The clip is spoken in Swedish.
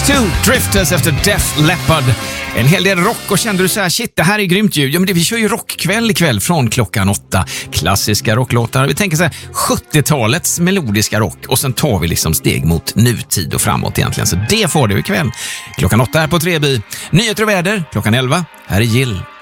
Drifters efter Def Leppard. En hel del rock, och kände du så här, shit, det här är grymt ju. Ja, men vi kör ju rockkväll ikväll från klockan 8. Klassiska rocklåtar. Vi tänker så här, 70-talets melodiska rock, och sen tar vi liksom steg mot nutid och framåt egentligen. Så det får du ikväll. Klockan 8 här på Treby. Nyheter och väder klockan 11. Här är Jill.